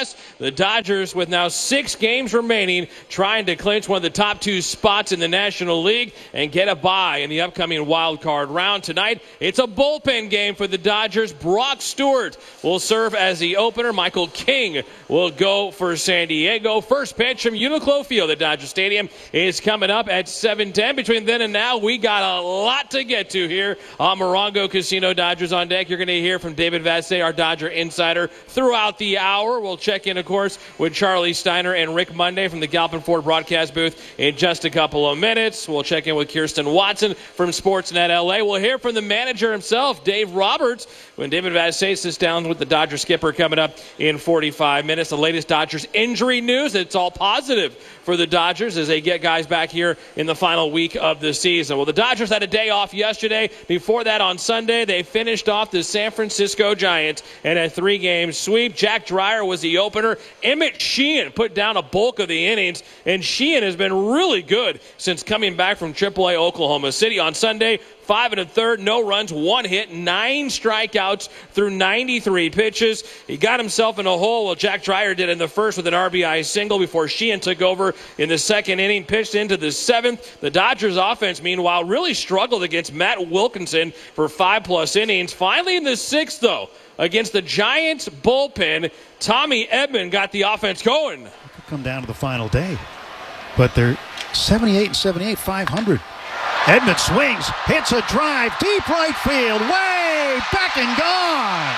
West. The Dodgers, with now 6 games remaining, trying to clinch one of the top 2 spots in the National League and get a bye in the upcoming wild card round. Tonight, it's a bullpen game for the Dodgers. Brock Stewart will serve as the opener. Michael King will go for San Diego. First pitch from Uniqlo Field at Dodger Stadium is coming up at 7:10. Between then and now, we got a lot to get to here on Morongo Casino. Dodgers on deck. You're going to hear from David Vassegh, our Dodger insider, throughout the hour. We'll check in, of course, with Charlie Steiner and Rick Monday from the Galpin Ford broadcast booth in just a couple of minutes. We'll check in with Kirsten Watson from Sportsnet LA. We'll hear from the manager himself, Dave Roberts, when David Vassegh sits down with the Dodger skipper coming up in 45 minutes. The latest Dodgers injury news. It's all positive for the Dodgers as they get guys back here in the final week of the season. Well, the Dodgers had a day off yesterday. Before that, on Sunday, they finished off the San Francisco Giants in a 3-game sweep. Jack Dreyer was the opener. Emmett Sheehan put down a bulk of the innings, and Sheehan has been really good since coming back from AAA Oklahoma City. On Sunday, 5 1/3, no runs, 1 hit, 9 strikeouts through 93 pitches. He got himself in a hole. Well, Jack Dreyer did in the first with an RBI single before Sheehan took over in the second inning, pitched into the 7th. The Dodgers offense, meanwhile, really struggled against Matt Wilkinson for 5+ innings. Finally in the 6th, though, against the Giants bullpen, Tommy Edman got the offense going. It could come down to the final day, but they're 78-78, 500. Edman swings, hits a drive, deep right field, way back and gone.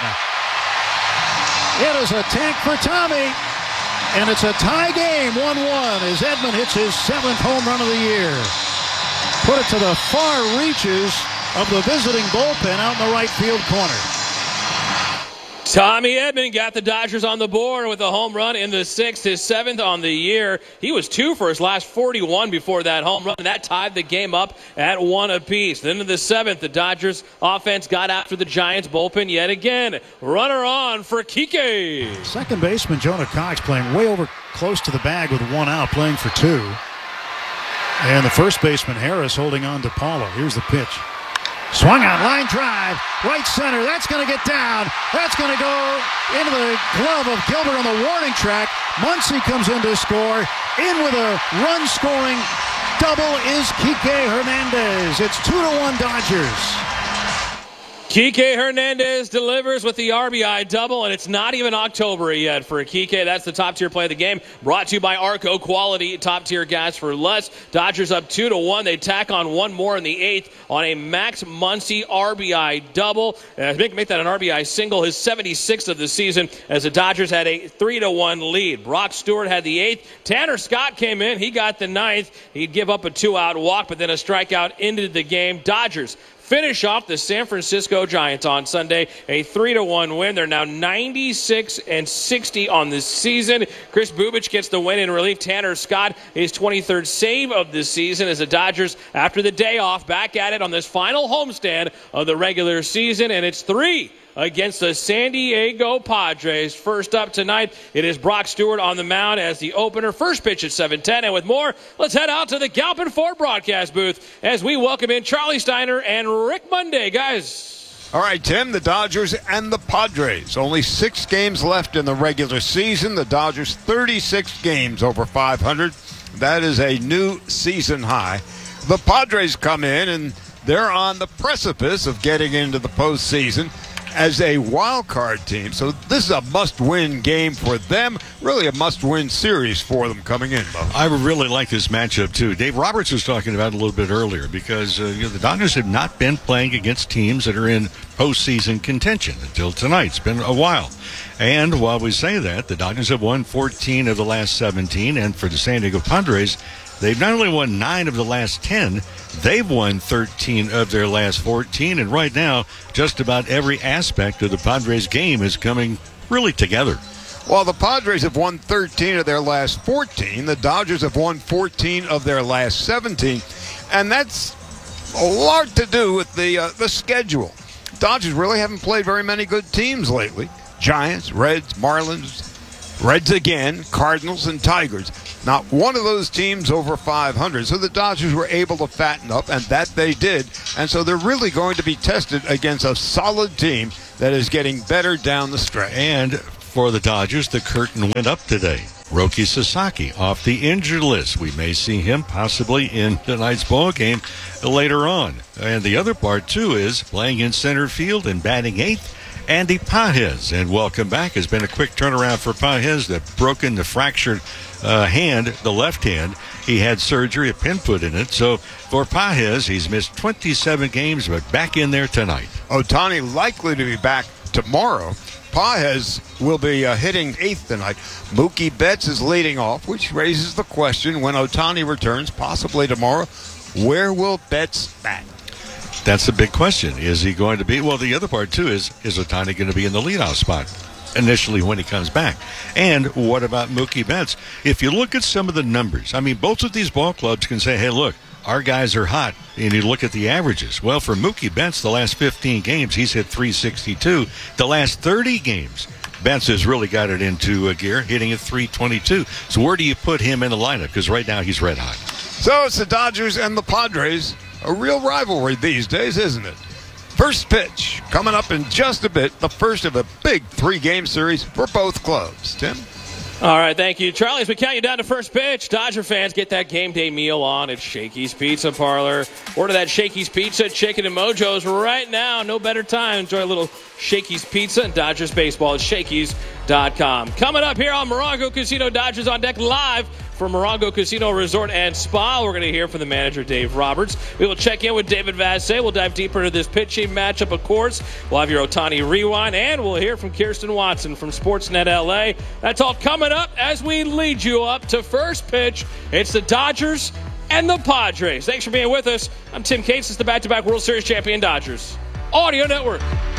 It is a tank for Tommy, and it's a tie game, 1-1, as Edman hits his 7th home run of the year. Put it to the far reaches of the visiting bullpen out in the right field corner. Tommy Edman got the Dodgers on the board with a home run in the 6th, his 7th on the year. He was 2 for his last 41 before that home run, and that tied the game up at 1 apiece. Then in the 7th, the Dodgers offense got after the Giants bullpen yet again. Runner on for Kike. Second baseman Jonah Cox playing way over close to the bag with 1 out, playing for 2. And the first baseman Harris holding on to Paula. Here's the pitch. Swung on, line drive, right center. That's going to get down. That's going to go into the glove of Gilbert on the warning track. Muncy comes in to score. In with a run-scoring double is Kike Hernandez. It's 2-1 Dodgers. Kike Hernandez delivers with the RBI double, and it's not even October yet for Kike. That's the top-tier play of the game, brought to you by Arco, quality top-tier gas for less. Dodgers up 2-1. They tack on 1 more in the 8th on a Max Muncy RBI double. Make that an RBI single, his 76th of the season, as the Dodgers had a 3-1 lead. Brock Stewart had the 8th. Tanner Scott came in. He got the 9th. He'd give up a 2-out walk, but then a strikeout ended the game. Dodgers finish off the San Francisco Giants on Sunday, a 3-1 win. They're now 96-60 on the season. Chris Bubich gets the win in relief. Tanner Scott, his 23rd save of the season, as the Dodgers, after the day off, back at it on this final homestand of the regular season, and it's 3 against the San Diego Padres. First up tonight, it is Brock Stewart on the mound as the opener. First pitch at 7:10. And with more, let's head out to the Galpin Ford broadcast booth as we welcome in Charlie Steiner and Rick Monday. Guys. All right, Tim, the Dodgers and the Padres. Only 6 games left in the regular season. The Dodgers 36 games over 500. That is a new season high. The Padres come in, and they're on the precipice of getting into the postseason as a wild card team. So this is a must-win game for them, really a must-win series for them coming in, Bo. I really like this matchup, too. Dave Roberts was talking about it a little bit earlier because the Dodgers have not been playing against teams that are in postseason contention until tonight. It's been a while. And while we say that, the Dodgers have won 14 of the last 17, and for the San Diego Padres, they've not only won 9 of the last 10, they've won 13 of their last 14, and right now, just about every aspect of the Padres game is coming really together. While the Padres have won 13 of their last 14, the Dodgers have won 14 of their last 17, and that's a lot to do with the schedule. Dodgers really haven't played very many good teams lately. Giants, Reds, Marlins, Reds again, Cardinals, and Tigers. Not one of those teams over 500. So the Dodgers were able to fatten up, and that they did. And so they're really going to be tested against a solid team that is getting better down the stretch. And For the Dodgers, the curtain went up today. Roki Sasaki off the injured list. We may see him possibly in tonight's ball game later on. And the other part, too, is playing in center field and batting eighth, Andy Pages. And welcome back. Has been a quick turnaround for Pages. The fractured hand, the left hand. He had surgery, a pin put in it. So for Pages, he's missed 27 games, but back in there tonight. Ohtani likely to be back tomorrow. Pages will be hitting eighth tonight. Mookie Betts is leading off, which raises the question when Ohtani returns, possibly tomorrow, where will Betts bat? That's the big question. Is he going to be? Well, the other part, too, is Ohtani going to be in the leadoff spot initially when he comes back? And what about Mookie Betts? If you look at some of the numbers, I mean, both of these ball clubs can say, hey, look, our guys are hot, and you look at the averages. Well, for Mookie Betts, the last 15 games, he's hit .362. The last 30 games, Betts has really got it into gear, hitting at .322. So where do you put him in the lineup? Because right now he's red hot. So it's the Dodgers and the Padres. A real rivalry these days, isn't it? First pitch coming up in just a bit. The first of a big 3-game series for both clubs. Tim? All right, thank you, Charlie. As we count you down to first pitch, Dodger fans, get that game day meal on at Shakey's Pizza Parlor. Order that Shakey's Pizza, Chicken, and Mojo's right now. No better time. Enjoy a little Shakey's Pizza and Dodgers baseball at Shakey's.com. Coming up here on Morongo Casino, Dodgers on Deck live from Morongo Casino Resort and Spa. We're going to hear from the manager, Dave Roberts. We will check in with David Vassegh. We'll dive deeper into this pitching matchup, of course. We'll have your Ohtani Rewind, and we'll hear from Kirsten Watson from Sportsnet LA. That's all coming up as we lead you up to first pitch. It's the Dodgers and the Padres. Thanks for being with us. I'm Tim Cates. It's the back-to-back World Series champion Dodgers Audio Network.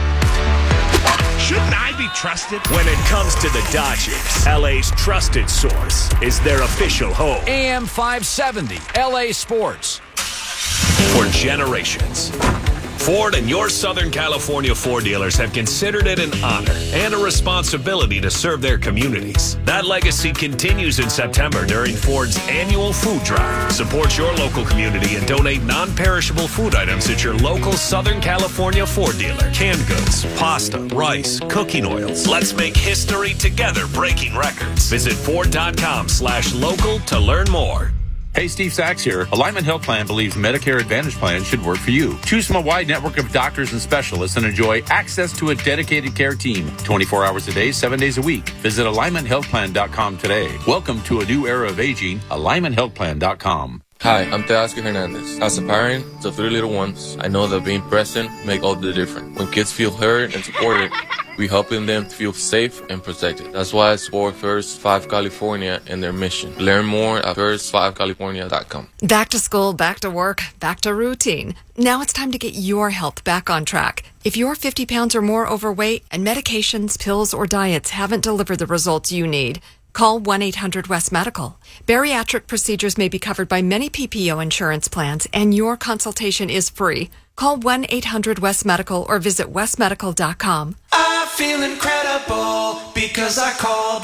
Shouldn't I be trusted? When it comes to the Dodgers, LA's trusted source is their official home. AM 570, LA Sports. For generations, Ford and your Southern California Ford dealers have considered it an honor and a responsibility to serve their communities. That legacy continues in September during Ford's annual food drive. Support your local community and donate non-perishable food items at your local Southern California Ford dealer. Canned goods, pasta, rice, cooking oils. Let's make history together, breaking records. Visit Ford.com/local to learn more. Hey, Steve Sachs here. Alignment Health Plan believes Medicare Advantage plans should work for you. Choose from a wide network of doctors and specialists and enjoy access to a dedicated care team 24 hours a day, 7 days a week. Visit AlignmentHealthPlan.com today. Welcome to a new era of aging. AlignmentHealthPlan.com. Hi, I'm Teoscar Hernandez. As a parent of 3 little ones, I know that being present makes all the difference. When kids feel heard and supported, we helping them feel safe and protected. That's why I support First 5 California and their mission. Learn more at first5california.com. Back to school, back to work, back to routine. Now it's time to get your health back on track. If you're 50 pounds or more overweight and medications, pills, or diets haven't delivered the results you need, call 1-800-WEST-MEDICAL. Bariatric procedures may be covered by many PPO insurance plans, and your consultation is free. Call 1-800-WEST-MEDICAL or visit westmedical.com. I feel incredible because I called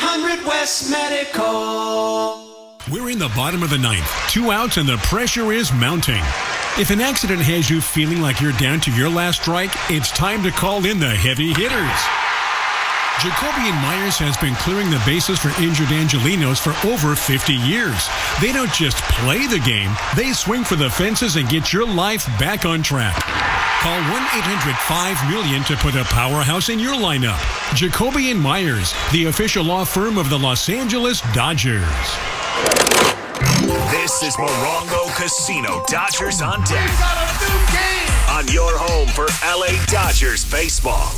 1-800-WEST-MEDICAL. We're in the bottom of the ninth. 2 outs and the pressure is mounting. If an accident has you feeling like you're down to your last strike, it's time to call in the heavy hitters. Jacoby and Myers has been clearing the bases for injured Angelinos for over 50 years. They don't just play the game, they swing for the fences and get your life back on track. Call 1-800-5-MILLION to put a powerhouse in your lineup. Jacoby and Myers, the official law firm of the Los Angeles Dodgers. This is Morongo Casino Dodgers on Deck. We got a new game on your home for LA Dodgers baseball.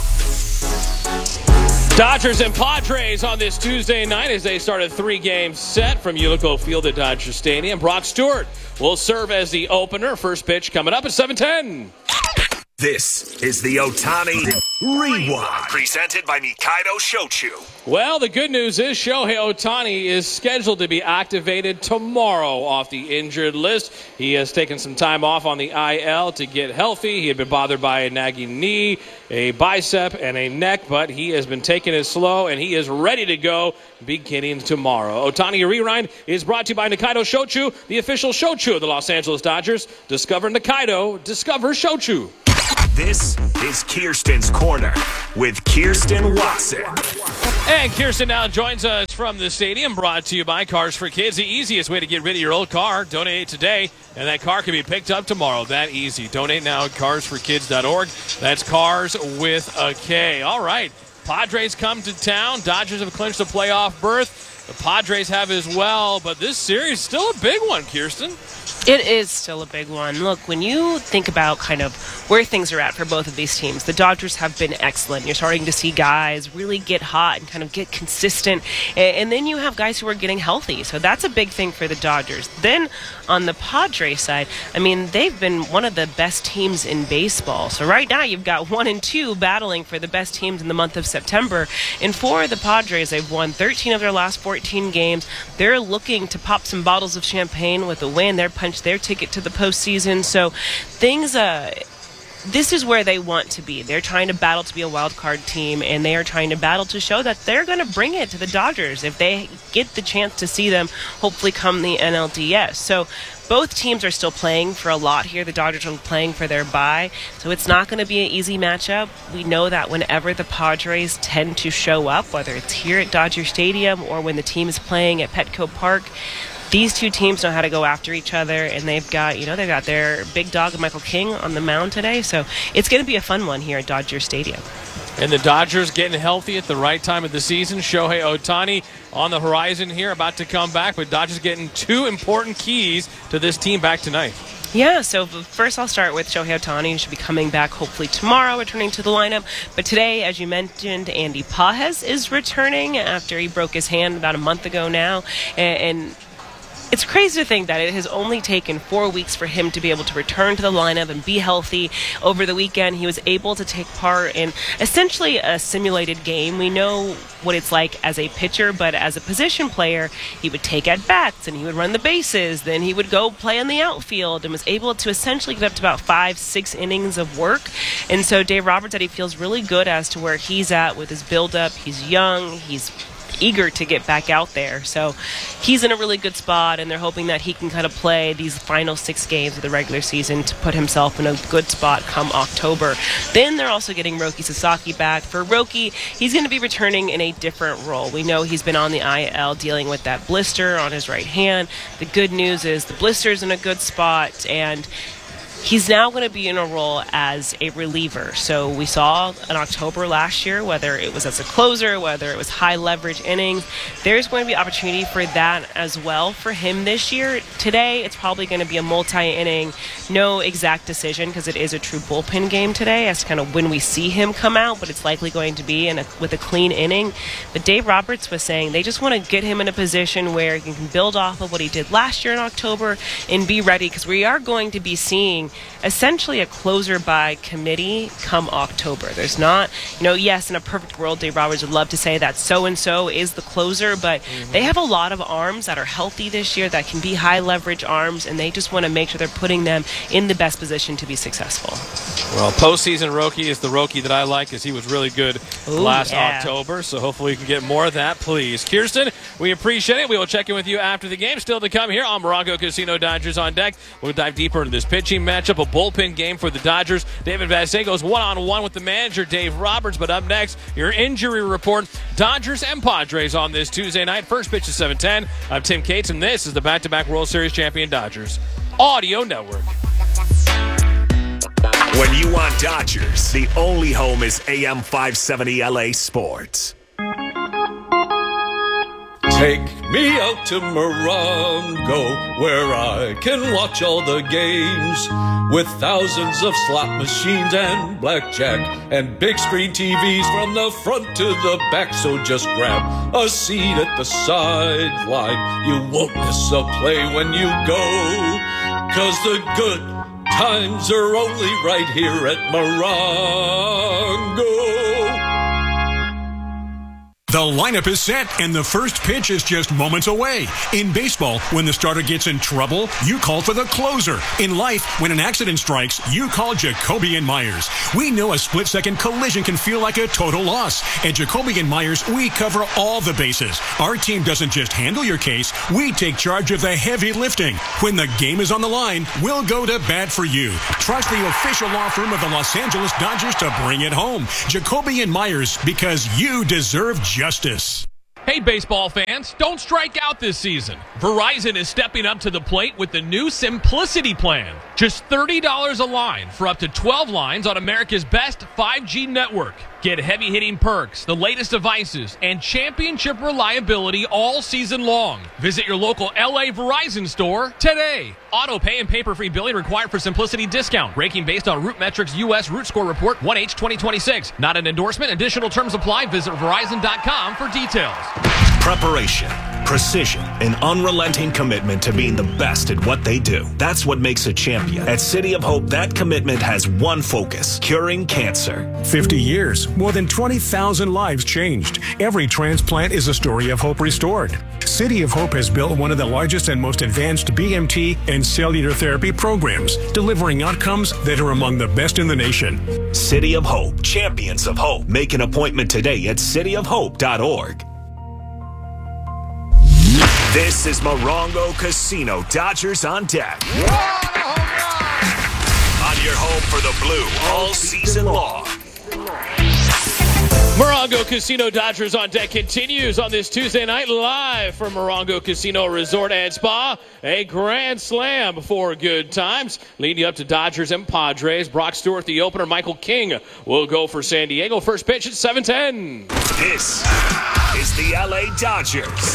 Dodgers and Padres on this Tuesday night as they start a 3-game set from Ullico Field at Dodger Stadium. Brock Stewart will serve as the opener. First pitch coming up at 7:10. This is the Ohtani Rewind, presented by Nikaido Shochu. Well, the good news is Shohei Ohtani is scheduled to be activated tomorrow off the injured list. He has taken some time off on the IL to get healthy. He had been bothered by a nagging knee, a bicep, and a neck, but he has been taking it slow, and he is ready to go beginning tomorrow. Ohtani Rewind is brought to you by Nikaido Shochu, the official shochu of the Los Angeles Dodgers. Discover Nikaido. Discover Shochu. This is Kirsten's Corner with Kirsten Watson. And Kirsten now joins us from the stadium, brought to you by Cars for Kids. The easiest way to get rid of your old car. Donate today, and that car can be picked up tomorrow. That easy. Donate now at carsforkids.org. That's Cars with a K. All right. Padres come to town. Dodgers have clinched a playoff berth. The Padres have as well, but this series is still a big one, Kirsten. It is still a big one. Look, when you think about kind of where things are at for both of these teams, the Dodgers have been excellent. You're starting to see guys really get hot and kind of get consistent. And then you have guys who are getting healthy. So that's a big thing for the Dodgers. Then on the Padres side, I mean, they've been one of the best teams in baseball. So right now you've got 1 and 2 battling for the best teams in the month of September. And for the Padres, they've won 13 of their last 14 games. They're looking to pop some bottles of champagne with a win. They're punched their ticket to the postseason. So things, this is where they want to be. They're trying to battle to be a wild card team, and they are trying to battle to show that they're going to bring it to the Dodgers if they get the chance to see them hopefully come the NLDS. So both teams are still playing for a lot here. The Dodgers are playing for their bye, so it's not going to be an easy matchup. We know that whenever the Padres tend to show up, whether it's here at Dodger Stadium or when the team is playing at Petco Park, these two teams know how to go after each other, and they've got their big dog Michael King on the mound today, so it's going to be a fun one here at Dodger Stadium. And the Dodgers getting healthy at the right time of the season. Shohei Ohtani on the horizon here, about to come back, but Dodgers getting 2 important keys to this team back tonight. Yeah, so first I'll start with Shohei Ohtani, who should be coming back hopefully tomorrow, returning to the lineup. But today, as you mentioned, Andy Pages is returning after he broke his hand about a month ago now. And it's crazy to think that it has only taken 4 weeks for him to be able to return to the lineup and be healthy. Over the weekend, he was able to take part in essentially a simulated game. We know what it's like as a pitcher, but as a position player, he would take at-bats and he would run the bases. Then he would go play in the outfield and was able to essentially get up to about 5-6 innings of work. And so Dave Roberts said he feels really good as to where he's at with his build-up. He's young. He's eager to get back out there. So he's in a really good spot, and they're hoping that he can kind of play these final 6 games of the regular season to put himself in a good spot come October. Then they're also getting Roki Sasaki back. For Roki, he's going to be returning in a different role. We know he's been on the IL dealing with that blister on his right hand. The good news is the blister's in a good spot, and he's now going to be in a role as a reliever. So we saw in October last year, whether it was as a closer, whether it was high leverage innings, there's going to be opportunity for that as well for him this year. Today, it's probably going to be a multi-inning, no exact decision because it is a true bullpen game today as kind of when we see him come out, but it's likely going to be with a clean inning. But Dave Roberts was saying they just want to get him in a position where he can build off of what he did last year in October and be ready, because we are going to be seeing essentially a closer by committee come October. There's not, yes, in a perfect world, Dave Roberts would love to say that so-and-so is the closer, but they have a lot of arms that are healthy this year that can be high leverage arms, and they just want to make sure they're putting them in the best position to be successful. Well, postseason Roki is the Roki that I like, as he was really good last October, so hopefully we can get more of that, please. Kirsten, we appreciate it. We will check in with you after the game. Still to come here on Morongo Casino Dodgers on Deck. We'll dive deeper into this pitching matchup, a bullpen game for the Dodgers. David Vassegh goes one-on-one with the manager, Dave Roberts. But up next, your injury report. Dodgers and Padres on this Tuesday night. First pitch is 7:10. I'm Tim Cates, and this is the back-to-back World Series champion Dodgers Audio Network. When you want Dodgers, the only home is AM 570 LA Sports. Take me out to Morongo, where I can watch all the games, with thousands of slot machines and blackjack and big screen TVs from the front to the back. So just grab a seat at the sideline. You won't miss a play when you go, 'cause the good times are only right here at Morongo. The lineup is set, and the first pitch is just moments away. In baseball, when the starter gets in trouble, you call for the closer. In life, when an accident strikes, you call Jacoby & Myers. We know a split-second collision can feel like a total loss. At Jacoby & Myers, we cover all the bases. Our team doesn't just handle your case, we take charge of the heavy lifting. When the game is on the line, we'll go to bat for you. Trust the official law firm of the Los Angeles Dodgers to bring it home. Jacoby & Myers, because you deserve justice. justice. Hey, baseball fans, don't strike out this season. Verizon is stepping up to the plate with the new Simplicity plan. Just $30 a line for up to 12 lines on America's best 5G network. Get heavy-hitting perks, the latest devices, and championship reliability all season long. Visit your local LA Verizon store today. Auto pay and paper-free billing required for Simplicity discount. Ranking based on RootMetrics U.S. Root Score Report 1H 2026. Not an endorsement. Additional terms apply. Visit Verizon.com for details. Preparation, precision, and unrelenting commitment to being the best at what they do. That's what makes a champion. At City of Hope, that commitment has one focus: curing cancer. 50 years, more than 20,000 lives changed. Every transplant is a story of hope restored. City of Hope has built one of the largest and most advanced BMT and cellular therapy programs, delivering outcomes that are among the best in the nation. City of Hope, champions of hope. Make an appointment today at cityofhope.org. This is Morongo Casino. Dodgers on deck. On your home for the Blue all season long. Morongo Casino Dodgers on deck continues on this Tuesday night live from Morongo Casino Resort and Spa. A grand slam for good times. Leading you up to Dodgers and Padres. Brock Stewart, the opener. Michael King will go for San Diego. First pitch at 7:10. This is the LA Dodgers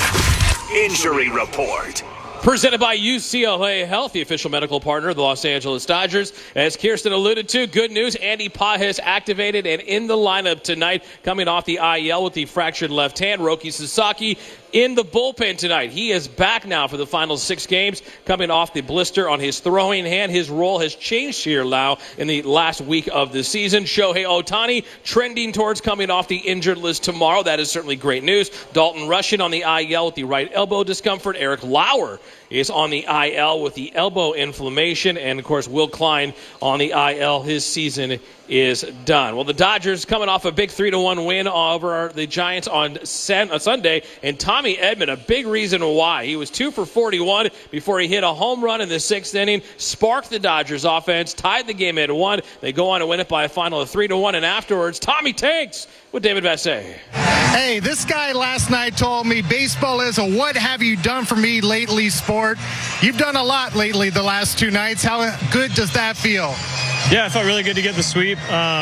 Injury Report. Presented by UCLA Health, the official medical partner of the Los Angeles Dodgers. As Kirsten alluded to, good news, Andy Pages activated and in the lineup tonight, coming off the IL with the fractured left hand. Roki Sasaki in the bullpen tonight. He is back now for the final 6 games, coming off the blister on his throwing hand. His role has changed here now in the last week of the season. Shohei Ohtani trending towards coming off the injured list tomorrow. That is certainly great news. Dalton Rushing on the IL with the right elbow discomfort. Eric Lauer is on the IL with the elbow inflammation. And, of course, Will Klein on the IL. His season is done. Well, the Dodgers coming off a big 3-1 win over the Giants on Sunday, and Tommy Edman, a big reason why. He was 2 for 41 before he hit a home run in the 6th inning, sparked the Dodgers offense, tied the game at 1. They go on to win it by a final of 3-1, and afterwards, Tommy Tanks with David Vassegh. Hey, this guy last night told me baseball is a what have you done for me lately sport. You've done a lot lately the last 2 nights. How good does that feel? Yeah, it felt really good to get the sweep.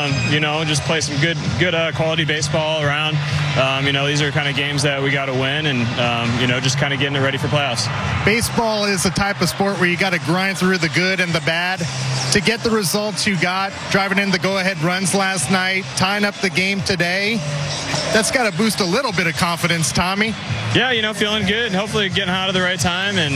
Just play some good quality baseball around. These are kind of games that we got to win, and just kind of getting it ready for playoffs. Baseball is a type of sport where you got to grind through the good and the bad to get the results you got. Driving in the go-ahead runs last night, tying up the game today. That's got to boost a little bit of confidence, Tommy. Yeah, feeling good. Hopefully getting hot at the right time and,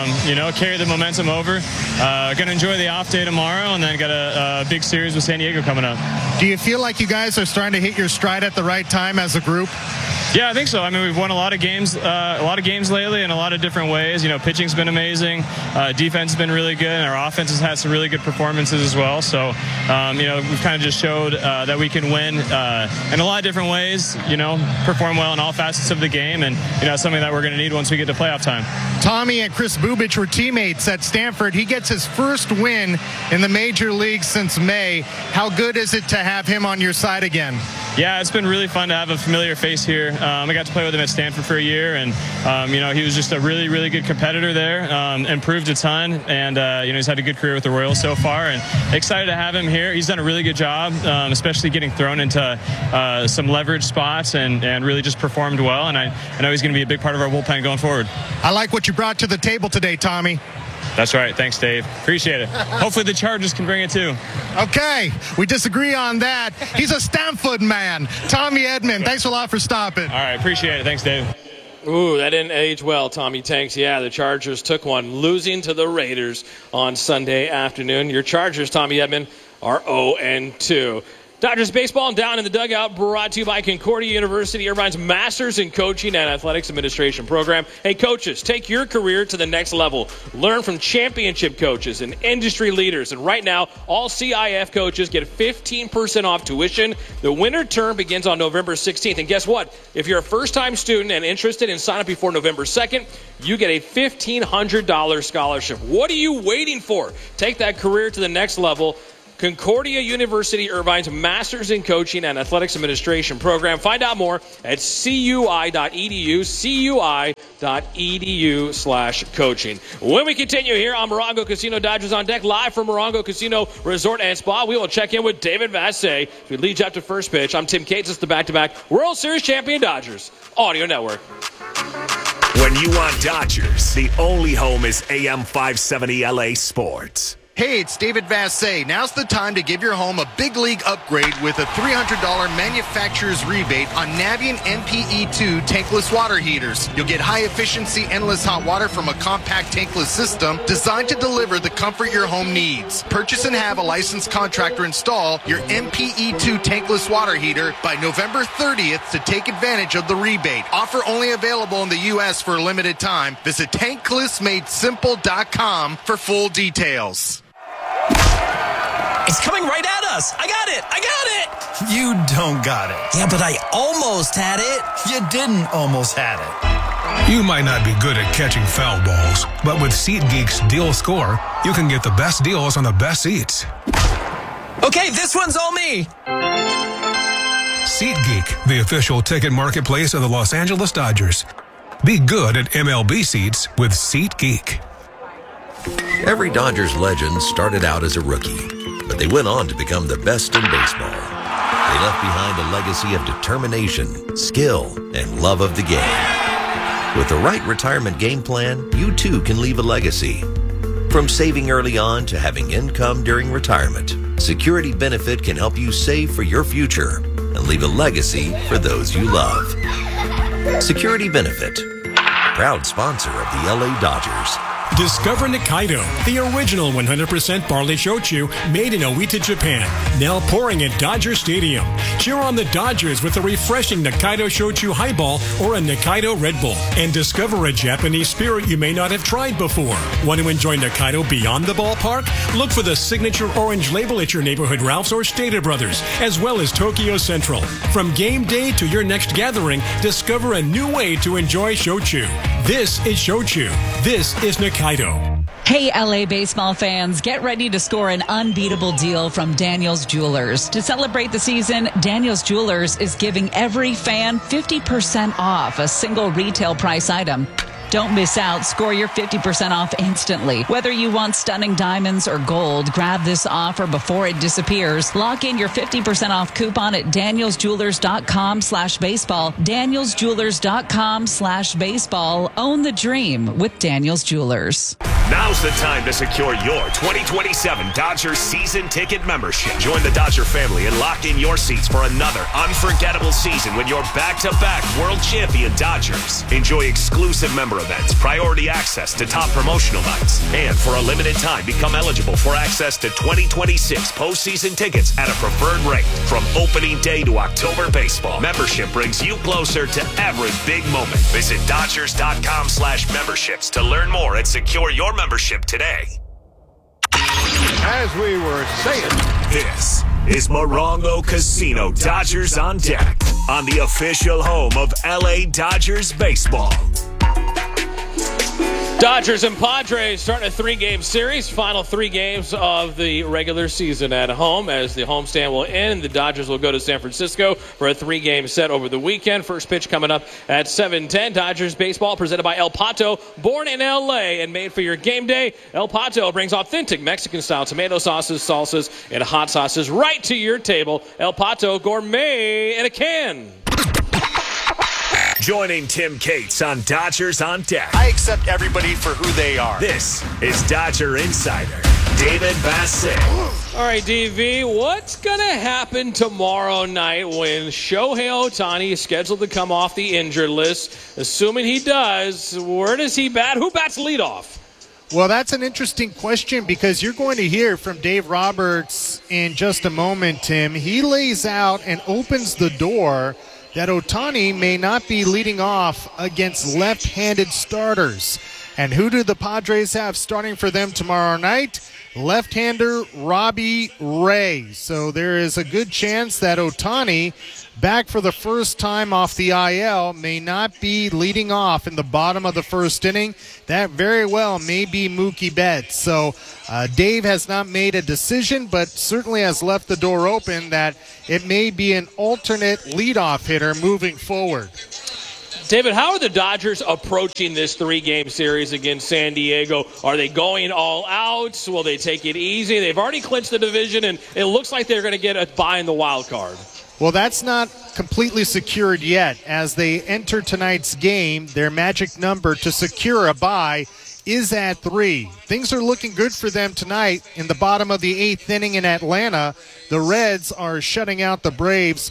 carry the momentum over. Going to enjoy the off day tomorrow, and then got a big series with San Diego coming up. Do you feel like you guys are starting to hit your stride at the right time as a group? Yeah, I think so. I mean, we've won a lot of games lately in a lot of different ways. Pitching's been amazing. Defense has been really good, and our offense has had some really good performances as well. So, we've kind of just showed that we can win in a lot of different ways, perform well in all facets of the game, and, something that we're going to need once we get to playoff time. Tommy and Chris Bubich were teammates at Stanford. He gets his first win in the major leagues since May. How good is it to have him on your side again? Yeah, it's been really fun to have a familiar face here. I got to play with him at Stanford for a year, and, he was just a really, really good competitor there, improved a ton, and, he's had a good career with the Royals so far, and excited to have him here. He's done a really good job, especially getting thrown into some leverage spots and really just performed well, and I know he's going to be a big part of our bullpen going forward. I like what you brought to the table today, Tommy. That's right. Thanks, Dave. Appreciate it. Hopefully the Chargers can bring it too. Okay. We disagree on that. He's a Stanford man. Tommy Edman, thanks a lot for stopping. All right. Appreciate it. Thanks, Dave. Ooh, that didn't age well, Tommy Tanks. Yeah, the Chargers took one, losing to the Raiders on Sunday afternoon. Your Chargers, Tommy Edman, are 0-2. Dodgers baseball and Down in the Dugout brought to you by Concordia University, Irvine's Masters in Coaching and Athletics Administration program. Hey, coaches, take your career to the next level. Learn from championship coaches and industry leaders. And right now, all CIF coaches get 15% off tuition. The winter term begins on November 16th. And guess what? If you're a first-time student and interested in sign up before November 2nd, you get a $1,500 scholarship. What are you waiting for? Take that career to the next level. Concordia University Irvine's Masters in Coaching and Athletics Administration program. Find out more at cui.edu, cui.edu/coaching. When we continue here on Morongo Casino, Dodgers on Deck, live from Morongo Casino Resort and Spa, we will check in with David Vassegh. We lead you up to first pitch. I'm Tim Cates. It's the back-to-back World Series champion Dodgers Audio Network. When you want Dodgers, the only home is AM 570 LA Sports. Hey, it's David Vassegh. Now's the time to give your home a big league upgrade with a $300 manufacturer's rebate on Navien MPE2 tankless water heaters. You'll get high-efficiency, endless hot water from a compact tankless system designed to deliver the comfort your home needs. Purchase and have a licensed contractor install your MPE2 tankless water heater by November 30th to take advantage of the rebate. Offer only available in the U.S. for a limited time. Visit tanklessmadesimple.com for full details. It's coming right at us. I got it. You don't got it. Yeah, but I almost had it. You didn't almost had it. You might not be good at catching foul balls, but with SeatGeek's Deal Score, you can get the best deals on the best seats. Okay, this one's all me. SeatGeek, the official ticket marketplace of the Los Angeles Dodgers. Be good at MLB seats with SeatGeek. Every Dodgers legend started out as a rookie, but they went on to become the best in baseball. They left behind a legacy of determination, skill, and love of the game. With the right retirement game plan, you too can leave a legacy. From saving early on to having income during retirement, Security Benefit can help you save for your future and leave a legacy for those you love. Security Benefit, proud sponsor of the LA Dodgers. Discover Nikaido, the original 100% barley shochu made in Oita, Japan. Now pouring at Dodger Stadium. Cheer on the Dodgers with a refreshing Nikaido shochu highball or a Nikaido Red Bull. And discover a Japanese spirit you may not have tried before. Want to enjoy Nikaido beyond the ballpark? Look for the signature orange label at your neighborhood Ralph's or Stater Brothers, as well as Tokyo Central. From game day to your next gathering, discover a new way to enjoy shochu. This is shochu. This is Nikaido. Hey, LA baseball fans, get ready to score an unbeatable deal from Daniel's Jewelers. To celebrate the season, Daniel's Jewelers is giving every fan 50% off a single retail price item. Don't miss out. Score your 50% off instantly. Whether you want stunning diamonds or gold, grab this offer before it disappears. Lock in your 50% off coupon at danielsjewelers.com/baseball. danielsjewelers.com/baseball. Own the dream with Daniel's Jewelers. Now's the time to secure your 2027 Dodgers season ticket membership. Join the Dodger family and lock in your seats for another unforgettable season with your back-to-back world champion Dodgers. Enjoy exclusive member events, priority access to top promotional nights, and for a limited time, become eligible for access to 2026 postseason tickets at a preferred rate. From opening day to October baseball, membership brings you closer to every big moment. Visit Dodgers.com/memberships to learn more and secure your membership today. As we were saying, this is Morongo Casino Dodgers on Deck on the official home of LA Dodgers baseball. Dodgers and Padres starting a 3-game series. Final 3 games of the regular season at home. As the homestand will end, the Dodgers will go to San Francisco for a 3-game set over the weekend. First pitch coming up at 7:10. Dodgers baseball presented by El Pato. Born in L.A. and made for your game day, El Pato brings authentic Mexican-style tomato sauces, salsas, and hot sauces right to your table. El Pato Gourmet in a can. Joining Tim Cates on Dodgers on Deck. I accept everybody for who they are. This is Dodger Insider David Vassegh. All right, DV, what's going to happen tomorrow night when Shohei Ohtani is scheduled to come off the injured list? Assuming he does, where does he bat? Who bats leadoff? Well, that's an interesting question because you're going to hear from Dave Roberts in just a moment, Tim. He lays out and opens the door that Ohtani may not be leading off against left-handed starters. And who do the Padres have starting for them tomorrow night? left-hander Robbie Ray. So there is a good chance that Ohtani, back for the first time off the IL, may not be leading off in the bottom of the first inning. That very well may be Mookie Betts. So Dave has not made a decision, but certainly has left the door open that it may be an alternate leadoff hitter moving forward. David, how are the Dodgers approaching this 3-game series against San Diego? Are they going all out? Will they take it easy? They've already clinched the division, and it looks like they're going to get a bye in the wild card. Well, that's not completely secured yet. As they enter tonight's game, their magic number to secure a bye is at 3. Things are looking good for them tonight in the bottom of the 8th inning in Atlanta. The Reds are shutting out the Braves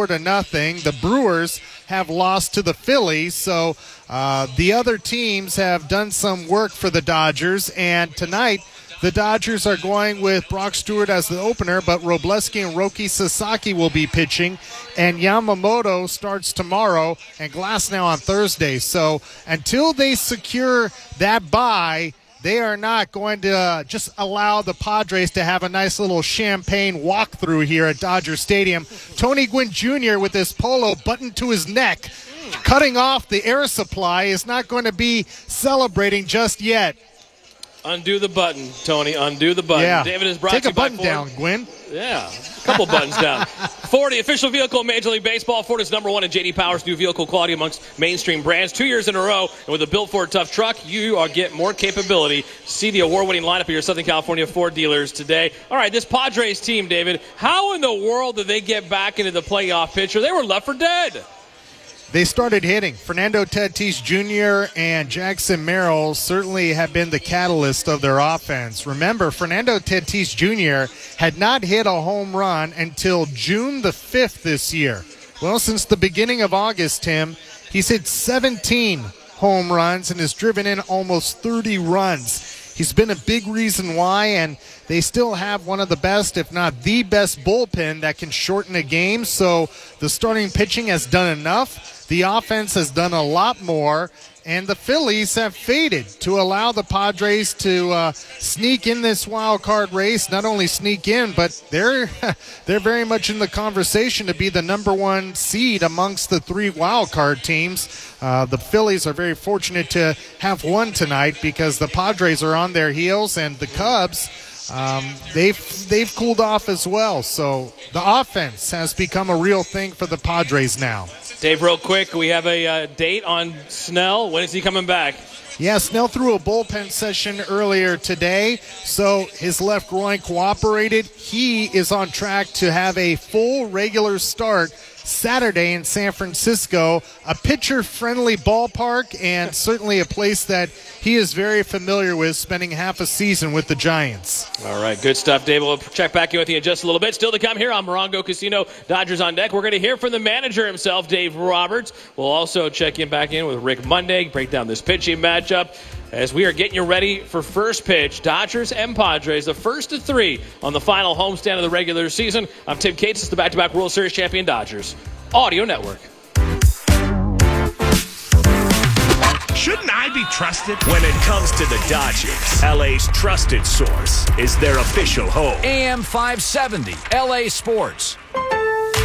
4-0. The Brewers have lost to the Phillies, so the other teams have done some work for the Dodgers, and tonight the Dodgers are going with Brock Stewart as the opener, but Robleski and Roki Sasaki will be pitching, and Yamamoto starts tomorrow and Glasnow on Thursday. So until they secure that bye, they are not going to just allow the Padres to have a nice little champagne walkthrough here at Dodger Stadium. Tony Gwynn Jr. with his polo buttoned to his neck, cutting off the air supply, is not going to be celebrating just yet. Undo the button, Tony. Undo the button. Yeah. David is brought Take to you by a button Ford. down, Gwynn. Yeah, a couple buttons down. Ford, the official vehicle of Major League Baseball. Ford is #1 in J.D. Power's new vehicle quality amongst mainstream brands. 2 years in a row. And with a Built Ford Tough truck, you are get more capability. See the award-winning lineup of your Southern California Ford dealers today. All right, this Padres team, David, how in the world did they get back into the playoff picture? They were left for dead. They started hitting. Fernando Tatis Jr. and Jackson Merrill certainly have been the catalyst of their offense. Remember, Fernando Tatis Jr. had not hit a home run until June the 5th this year. Well, since the beginning of August, Tim, he's hit 17 home runs and has driven in almost 30 runs. He's been a big reason why, and they still have one of the best, if not the best, bullpen that can shorten a game. So the starting pitching has done enough. The offense has done a lot more, and the Phillies have faded to allow the Padres to sneak in this wild card race. Not only sneak in, but they're very much in the conversation to be the #1 seed amongst the 3 wild card teams. The Phillies are very fortunate to have won tonight because the Padres are on their heels, and the Cubs, they've cooled off as well. So the offense has become a real thing for the Padres now. Dave, real quick, we have a date on Snell. When is he coming back? Yeah, Snell threw a bullpen session earlier today, so his left groin cooperated. He is on track to have a full regular start Saturday in San Francisco, a pitcher-friendly ballpark and certainly a place that he is very familiar with, spending half a season with the Giants. All right, good stuff, Dave. We'll check back in with you in just a little bit. Still to come here on Morongo Casino, Dodgers on deck. We're going to hear from the manager himself, Dave Roberts. We'll also check in back in with Rick Monday, break down this pitching matchup as we are getting you ready for first pitch. Dodgers and Padres, the first of 3 on the final homestand of the regular season. I'm Tim Cates, the back-to-back World Series champion Dodgers Audio Network. Shouldn't I be trusted? When it comes to the Dodgers, LA's trusted source is their official home. AM 570, LA Sports.